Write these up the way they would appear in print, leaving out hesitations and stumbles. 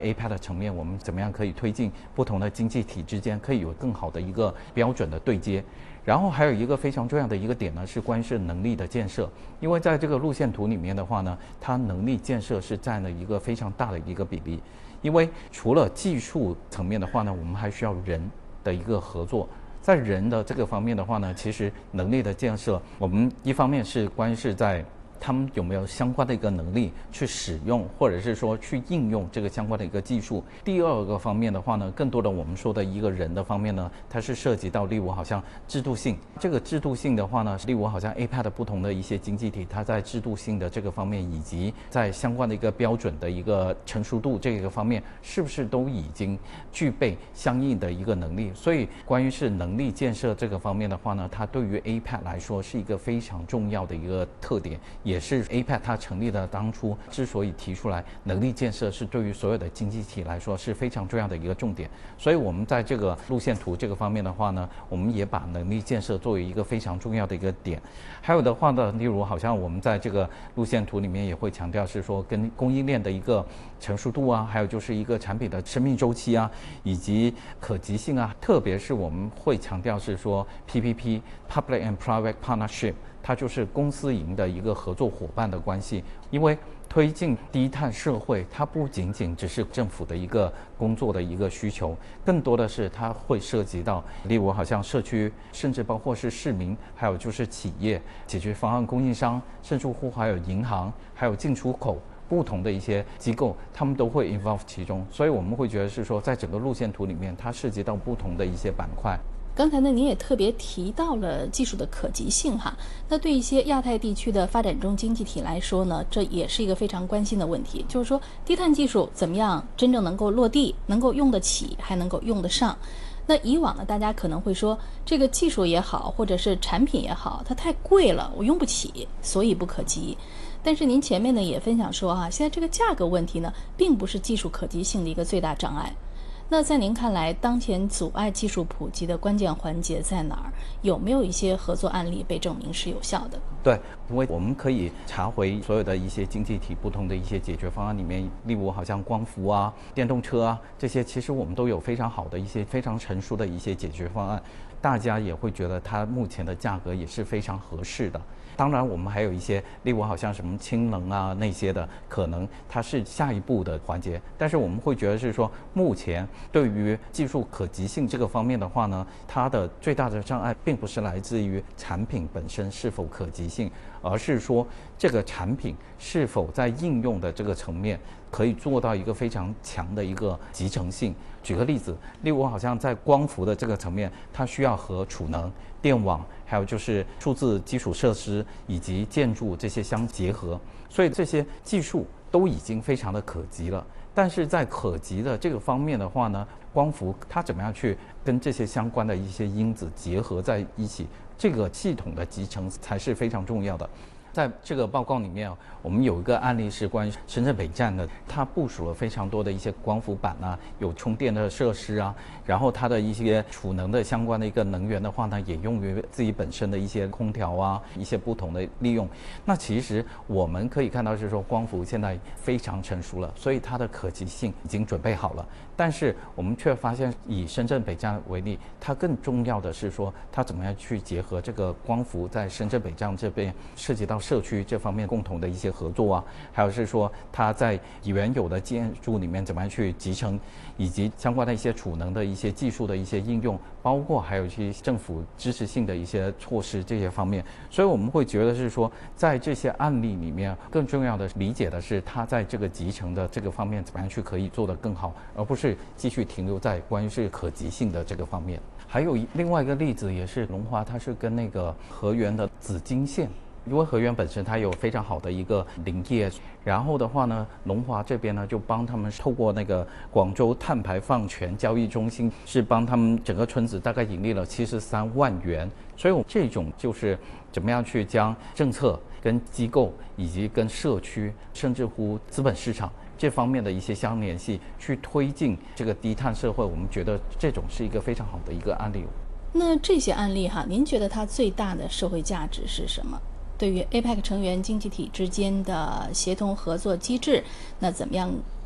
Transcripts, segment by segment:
APEC 的层面，我们怎么样可以推进不同的经济体之间可以有更好的一个标准的对接。然后还有一个非常重要的一个点呢，是关于是能力的建设。因为在这个路线图里面的话呢，它能力建设是占了一个非常大的一个比例。因为除了技术层面的话呢，我们还需要人的一个合作。在人的这个方面的话呢，其实能力的建设，我们一方面是关于是在他们有没有相关的一个能力去使用，或者是说去应用这个相关的一个技术。第二个方面的话呢，更多的我们说的一个人的方面呢，它是涉及到例如好像制度性。这个制度性的话呢，例如好像 APEC 的不同的一些经济体，它在制度性的这个方面，以及在相关的一个标准的一个成熟度这个方面，是不是都已经具备相应的一个能力？所以关于是能力建设这个方面的话呢，它对于 APEC 来说是一个非常重要的一个特点。也是 APEC 它成立的当初之所以提出来能力建设是对于所有的经济体来说是非常重要的一个重点。所以我们在这个路线图这个方面的话呢，我们也把能力建设作为一个非常重要的一个点。还有的话呢，例如好像我们在这个路线图里面也会强调是说跟供应链的一个成熟度啊，还有就是一个产品的生命周期啊，以及可及性啊，特别是我们会强调是说 PPP Public and Private Partnership，它就是公私营的一个合作伙伴的关系。因为推进低碳社会，它不仅仅只是政府的一个工作的一个需求，更多的是它会涉及到例如好像社区，甚至包括是市民，还有就是企业、解决方案供应商，甚至乎还有银行，还有进出口不同的一些机构，他们都会 involve 其中。所以我们会觉得是说，在整个路线图里面，它涉及到不同的一些板块。 刚才呢，您也特别提到了技术的可及性哈。那对一些亚太地区的发展中经济体来说呢，这也是一个非常关心的问题，就是说低碳技术怎么样真正能够落地，能够用得起，还能够用得上。那以往呢，大家可能会说，这个技术也好，或者是产品也好，它太贵了，我用不起，所以不可及。但是您前面呢也分享说哈，现在这个价格问题呢，并不是技术可及性的一个最大障碍。那在您看来，当前阻碍技术普及的关键环节在哪儿？有没有一些合作案例被证明是有效的？ 对，因为我们可以查回所有的一些经济体不同的一些解决方案里面，例如好像光伏啊、电动车啊这些，其实我们都有非常好的一些非常成熟的一些解决方案，大家也会觉得它目前的价格也是非常合适的。当然我们还有一些例如好像什么氢能啊那些的，可能它是下一步的环节，但是我们会觉得是说，目前对于技术可及性这个方面的话呢，它的最大的障碍并不是来自于产品本身是否可及性，而是说这个产品是否在应用的这个层面可以做到一个非常强的一个集成性。举个例子，例如好像在光伏的这个层面，它需要和储能、电网，还有就是数字基础设施以及建筑这些相结合，所以这些技术都已经非常的可及了。但是在可及的这个方面的话呢，光伏它怎么样去跟这些相关的一些因子结合在一起，这个系统的集成才是非常重要的。在这个报告里面，我们有一个案例是关于深圳北站的，它部署了非常多的一些光伏板啊，有充电的设施啊，然后它的一些储能的相关的一个能源的话呢，也用于自己本身的一些空调啊，一些不同的利用。那其实我们可以看到是说，光伏现在非常成熟了，所以它的可及性已经准备好了。但是我们却发现，以深圳北站为例，它更重要的是说，它怎么样去结合这个光伏在深圳北站这边涉及到社区这方面共同的一些合作啊，还有是说它在原有的建筑里面怎么样去集成，以及相关的一些储能的一些技术的一些应用，包括还有一些政府支持性的一些措施这些方面。所以我们会觉得是说，在这些案例里面，更重要的理解的是它在这个集成的这个方面怎么样去可以做得更好，而不是继续停留在关于是可及性的这个方面。还有另外一个例子也是龙华，它是跟那个河源的紫金线，因为河源本身它有非常好的一个林业，然后的话呢，龙华这边呢就帮他们透过那个广州碳排放权交易中心，是帮他们整个村子大概盈利了73万元。所以我这种就是怎么样去将政策跟机构以及跟社区，甚至乎资本市场这方面的一些相联系，去推进这个低碳社会，我们觉得这种是一个非常好的一个案例。 那这些案例哈，您觉得它最大的社会价值是什么？对于 APEC 成员经济体之间的协同合作机制，那怎么样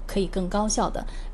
可以更高效的